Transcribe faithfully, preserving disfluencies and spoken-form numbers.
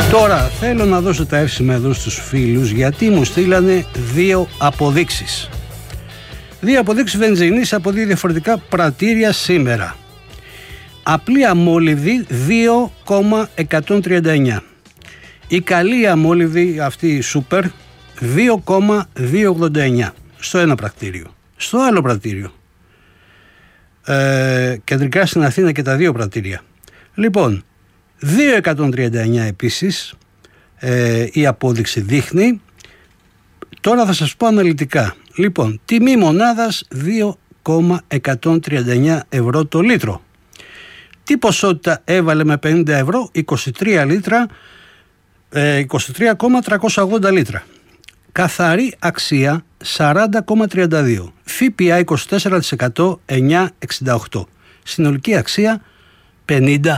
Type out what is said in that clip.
Τώρα θέλω να δώσω τα εύσημα εδώ στους φίλους, γιατί μου στείλανε δύο αποδείξεις. Δύο αποδείξεις βενζινής από δύο διαφορετικά πρατήρια σήμερα. Απλή αμόλυβδη δύο κόμμα εκατόν τριάντα εννιά. Η καλή αμόλυβδη, αυτή η σούπερ, δύο κόμμα διακόσια ογδόντα εννιά στο ένα πρακτήριο. Στο άλλο πρακτήριο, ε, κεντρικά στην Αθήνα και τα δύο πρατήρια, λοιπόν, δύο κόμμα εκατόν τριάντα εννιά επίσης ε, η απόδειξη δείχνει. Τώρα θα σας πω αναλυτικά. Λοιπόν, τιμή μονάδας δύο κόμμα εκατόν τριάντα εννιά ευρώ το λίτρο. Τι ποσότητα έβαλε με πενήντα ευρώ? είκοσι τρία λίτρα, ε, είκοσι τρία κόμμα τριακόσια ογδόντα λίτρα. Καθαρή αξία σαράντα κόμμα τριάντα δύο. ΦΠΑ είκοσι τέσσερα τοις εκατό εννιά κόμμα εξήντα οκτώ. Συνολική αξία πενήντα